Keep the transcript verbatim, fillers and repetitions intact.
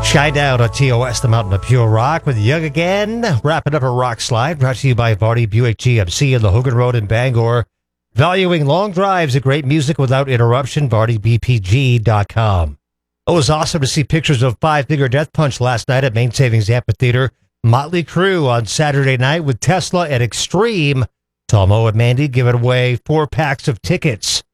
Shine down on T O S, the Mountain of Pure Rock, with Young Again. Wrapping up a rock slide, brought to you by Vardy Buick G M C in the Hogan Road in Bangor. Valuing long drives and great music without interruption, vardy b p g dot com. It was awesome to see pictures of Five Finger Death Punch last night at Main Savings Amphitheater. Motley Crue on Saturday night with Tesla at Extreme. Tomo and Mandy giving away four packs of tickets.